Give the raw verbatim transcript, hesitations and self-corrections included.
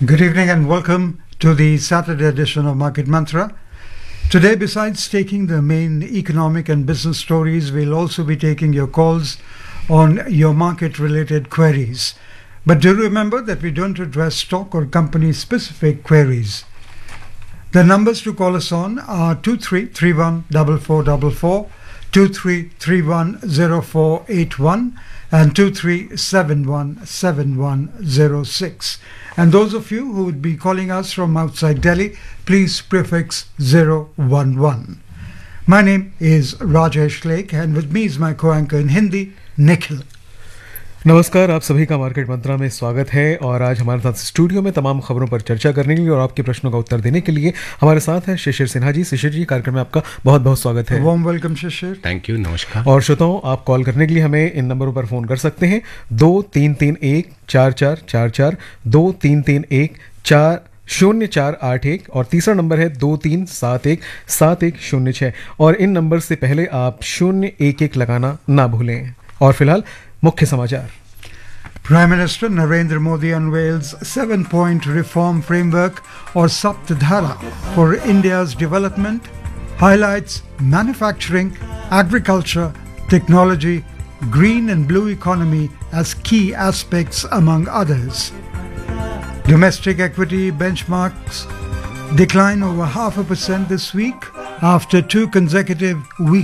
Good evening and welcome to the Saturday edition of Market Mantra. Today, besides taking the main economic and business stories, we'll also be taking your calls on your market-related queries. But do remember that we don't address stock or company-specific queries. The numbers to call us on are two three three one four four four four, two three three one zero four eight one and two three seven one seven one zero six. And those of you who would be calling us from outside Delhi, please prefix zero one one. My name is Rajesh Lake and with me is my co-anchor in Hindi, Nikhil. नमस्कार, आप सभी का market मंत्रा में स्वागत है और आज हमारे साथ स्टूडियो में तमाम खबरों पर चर्चा करने के लिए और आपके प्रश्नों का उत्तर देने के लिए हमारे साथ हैं शिशिर सिन्हा जी। शिशिर जी, कार्यक्रम में आपका बहुत बहुत स्वागत है। Warm welcome Shishir. Thank you, नमस्कार। और श्रोताओं, आप कॉल करने के लिए हमें इन नंबरों पर फ़ोन कर सकते हैं दो तीन तीन एक चार चार चार चार, दो तीन तीन एक चार शून्य चार आठ एक और तीसरा नंबर है दो तीन सात एक सात एक शून्य छः। और इन नंबर से पहले आप शून्य एक एक लगाना ना भूलें। और फिलहाल मुख्य समाचार। Prime Minister Narendra Modi unveils seven-point reform framework or Saptadhara for India's development, highlights manufacturing, agriculture, technology, green and blue economy as key aspects among others. Domestic equity benchmarks decline over half a percent this week after two consecutive weeks